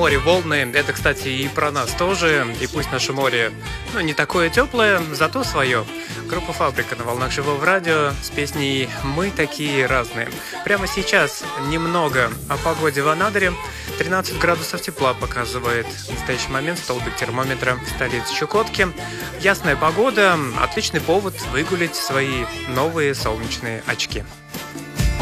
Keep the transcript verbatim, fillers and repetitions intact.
море, волны. Это, кстати, и про нас тоже. И пусть наше море, ну, не такое теплое, зато свое. Группа «Фабрика» на волнах живого радио с песней «Мы такие разные». Прямо сейчас немного о погоде в Анадыре. тринадцать градусов тепла показывает в настоящий момент столбик термометра в столице Чукотки. Ясная погода, отличный повод выгулить свои новые солнечные очки.